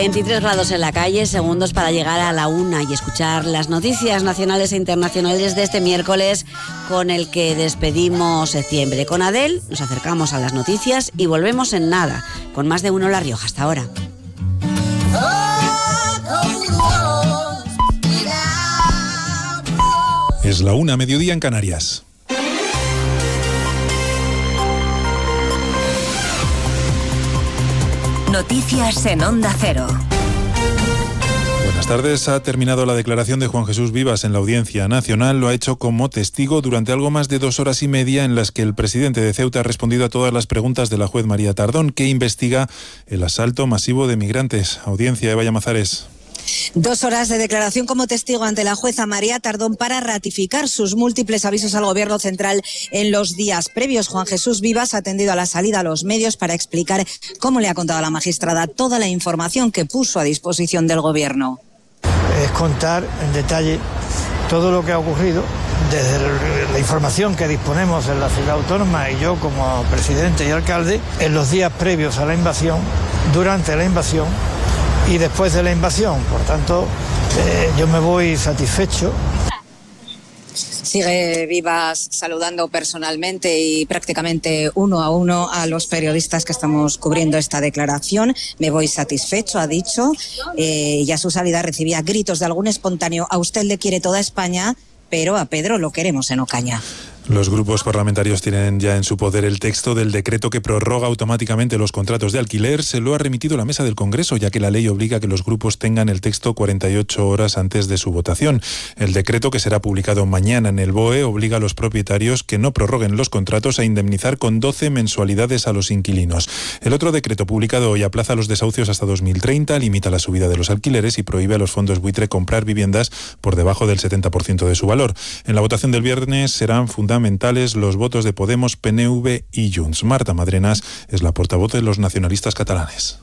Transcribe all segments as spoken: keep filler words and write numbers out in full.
veintitrés grados en la calle, segundos para llegar a la una y escuchar las noticias nacionales e internacionales de este miércoles con el que despedimos septiembre. Con Adel nos acercamos a las noticias y volvemos en nada, con más de uno La Rioja hasta ahora. Es la una, mediodía en Canarias. Noticias en Onda Cero. Buenas tardes. Ha terminado la declaración de Juan Jesús Vivas en la Audiencia Nacional. Lo ha hecho como testigo durante algo más de dos horas y media en las que el presidente de Ceuta ha respondido a todas las preguntas de la juez María Tardón, que investiga el asalto masivo de migrantes. Audiencia, Eva Llamazares. Dos horas de declaración como testigo ante la jueza María Tardón para ratificar sus múltiples avisos al Gobierno central en los días previos. Juan Jesús Vivas ha atendido a la salida a los medios para explicar cómo le ha contado a la magistrada toda la información que puso a disposición del Gobierno. Es contar en detalle todo lo que ha ocurrido desde la información que disponemos en la ciudad autónoma y yo como presidente y alcalde en los días previos a la invasión, durante la invasión y después de la invasión. Por tanto, eh, yo me voy satisfecho. Sigue Vivas saludando personalmente y prácticamente uno a uno a los periodistas que estamos cubriendo esta declaración. Me voy satisfecho, ha dicho, eh, y a su salida recibía gritos de algún espontáneo: a usted le quiere toda España, pero a Pedro lo queremos en Ocaña. Los grupos parlamentarios tienen ya en su poder el texto del decreto que prorroga automáticamente los contratos de alquiler. Se lo ha remitido la mesa del Congreso, ya que la ley obliga a que los grupos tengan el texto cuarenta y ocho horas antes de su votación. El decreto, que será publicado mañana en el B O E, obliga a los propietarios que no prorroguen los contratos a indemnizar con doce mensualidades a los inquilinos. El otro decreto, publicado hoy, aplaza los desahucios hasta dos mil treinta, limita la subida de los alquileres y prohíbe a los fondos buitre comprar viviendas por debajo del setenta por ciento de su valor. En la votación del viernes serán fundamentales fundamentales los votos de Podemos, P N V y Junts. Marta Madrenas es la portavoz de los nacionalistas catalanes.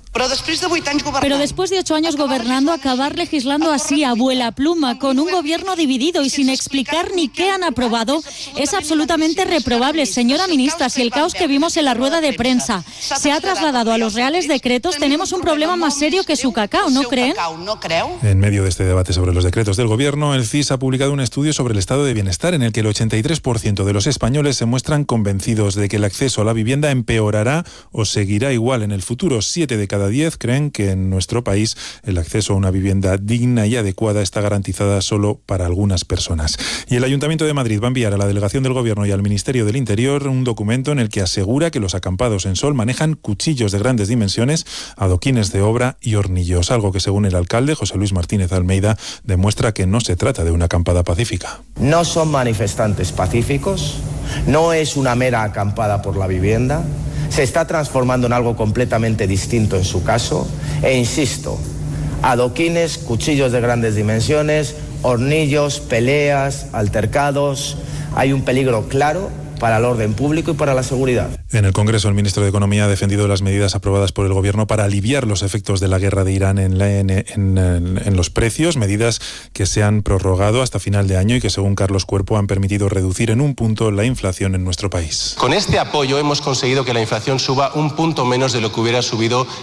Pero después de ocho años gobernando, acabar legislando así, a vuela pluma, con un gobierno dividido y sin explicar ni qué han aprobado, es absolutamente reprobable. Señora ministra, si el caos que vimos en la rueda de prensa se ha trasladado a los reales decretos, tenemos un problema más serio que su cacao, ¿no creen? En medio de este debate sobre los decretos del gobierno, el C I S ha publicado un estudio sobre el estado de bienestar en el que el ochenta y tres por ciento de los españoles se muestran convencidos de que el acceso a la vivienda empeorará o seguirá igual en el futuro. Siete de cada diez creen que en nuestro país el acceso a una vivienda digna y adecuada está garantizada solo para algunas personas. Y el Ayuntamiento de Madrid va a enviar a la Delegación del Gobierno y al Ministerio del Interior un documento en el que asegura que los acampados en sol manejan cuchillos de grandes dimensiones, adoquines de obra y hornillos, algo que, según el alcalde José Luis Martínez Almeida, demuestra que no se trata de una acampada pacífica. No son manifestantes pacíficos, no es una mera acampada por la vivienda. Se está transformando en algo completamente distinto en su caso, e insisto, adoquines, cuchillos de grandes dimensiones, hornillos, peleas, altercados. Hay un peligro claro para el orden público y para la seguridad. En el Congreso, el ministro de Economía ha defendido las medidas aprobadas por el Gobierno para aliviar los efectos de la guerra de Irán en, la, en, en, en los precios, medidas que se han prorrogado hasta final de año y que, según Carlos Cuerpo, han permitido reducir en un punto la inflación en nuestro país. Con este apoyo hemos conseguido que la inflación suba un punto menos de lo que hubiera subido